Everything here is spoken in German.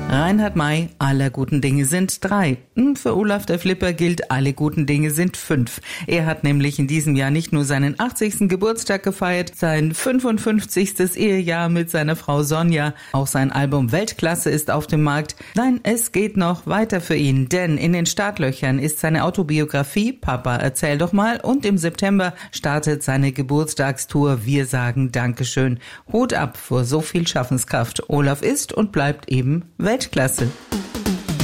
Reinhard May, aller guten Dinge sind 3. Für Olaf der Flipper gilt, alle guten Dinge sind 5. Er hat nämlich in diesem Jahr nicht nur seinen 80. Geburtstag gefeiert, sein 55. Ehejahr mit seiner Frau Sonja. Auch sein Album Weltklasse ist auf dem Markt. Nein, es geht noch weiter für ihn, denn in den Startlöchern ist seine Autobiografie Papa, erzähl doch mal, und im September startet seine Geburtstagstour Wir sagen Dankeschön. Hut ab vor so viel Schaffenskraft. Olaf ist und bleibt eben Weltklasse.